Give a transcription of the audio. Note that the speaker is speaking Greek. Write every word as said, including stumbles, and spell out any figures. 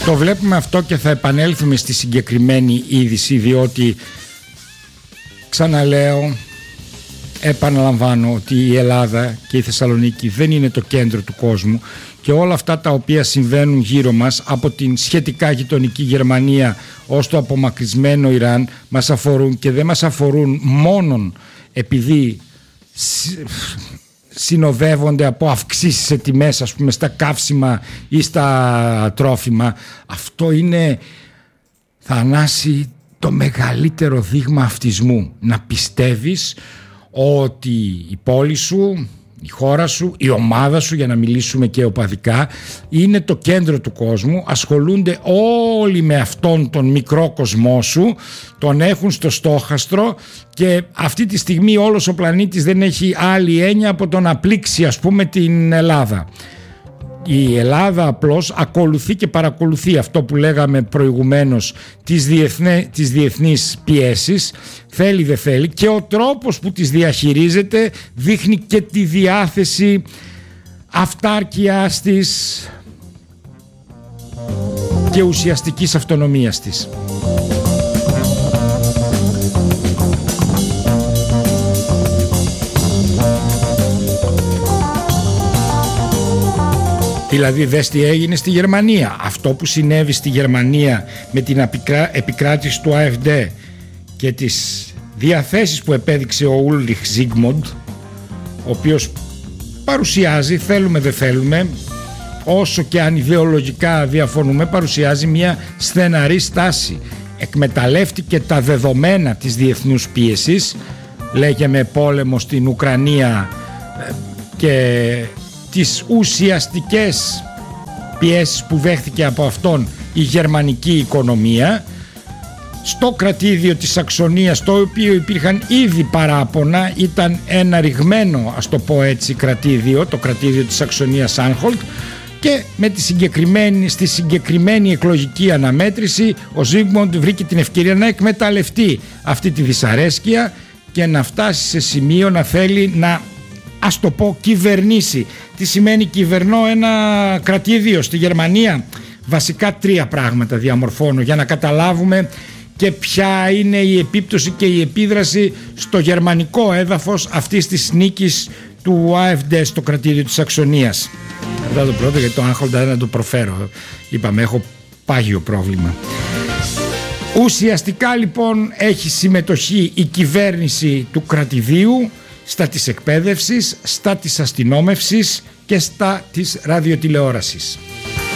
Το βλέπουμε αυτό και θα επανέλθουμε στη συγκεκριμένη είδηση, διότι ξαναλέω, επαναλαμβάνω ότι η Ελλάδα και η Θεσσαλονίκη δεν είναι το κέντρο του κόσμου και όλα αυτά τα οποία συμβαίνουν γύρω μας, από την σχετικά γειτονική Γερμανία ως το απομακρυσμένο Ιράν, μας αφορούν και δεν μας αφορούν μόνον επειδή συνοδεύονται από αυξήσεις σε τιμές, ας πούμε, στα καύσιμα ή στα τρόφιμα. Αυτό είναι, Θανάση, το μεγαλύτερο δείγμα αυτισμού. Να πιστεύεις ότι η πόλη σου, η χώρα σου, η ομάδα σου, για να μιλήσουμε και οπαδικά, είναι το κέντρο του κόσμου, ασχολούνται όλοι με αυτόν τον μικρό κοσμό σου, τον έχουν στο στόχαστρο και αυτή τη στιγμή όλος ο πλανήτης δεν έχει άλλη έννοια από το να πλήξει, ας πούμε, την Ελλάδα. Η Ελλάδα απλώς ακολουθεί και παρακολουθεί αυτό που λέγαμε προηγουμένως, τις, διεθνέ, τις διεθνείς πιέσεις, θέλει δεν θέλει, και ο τρόπος που τις διαχειρίζεται δείχνει και τη διάθεση αυτάρκειας της και ουσιαστικής αυτονομίας της. Δηλαδή δες τι έγινε στη Γερμανία. Αυτό που συνέβη στη Γερμανία με την επικράτηση του Α Φ Ντι και τις διαθέσεις που επέδειξε ο Ούλριχ Ζίγμοντ, ο οποίος παρουσιάζει, θέλουμε δεν θέλουμε, όσο και αν ιδεολογικά διαφωνούμε, παρουσιάζει μια στεναρή στάση. Εκμεταλλεύτηκε τα δεδομένα της διεθνούς πίεσης, λέγαμε πόλεμο στην Ουκρανία και τις ουσιαστικές πιέσεις που δέχθηκε από αυτόν η γερμανική οικονομία, στο κρατήδιο της Σαξονίας, το οποίο υπήρχαν ήδη παράπονα, ήταν ένα ρηγμένο, ας το πω έτσι, κρατήδιο, το κρατήδιο της Σαξονίας Άνχολτ, και με τη συγκεκριμένη, στη συγκεκριμένη εκλογική αναμέτρηση ο Ζίγμοντ βρήκε την ευκαιρία να εκμεταλλευτεί αυτή τη δυσαρέσκεια και να φτάσει σε σημείο να θέλει να, ας το πω, κυβερνήσει. Τι σημαίνει κυβερνώ ένα κρατήδιο στη Γερμανία? Βασικά τρία πράγματα διαμορφώνω για να καταλάβουμε και ποια είναι η επίπτωση και η επίδραση στο γερμανικό έδαφος αυτής της νίκης του Α Φ Ντι στο κρατήδιο της Σαξονίας. Αυτά το πρώτο, γιατί το Άνχολτ δεν να το προφέρω. Είπαμε, έχω πάγιο πρόβλημα. Ουσιαστικά λοιπόν έχει συμμετοχή η κυβέρνηση του κρατηδίου στα της εκπαίδευσης, στα της αστυνόμευσης και στα της ραδιοτηλεόρασης.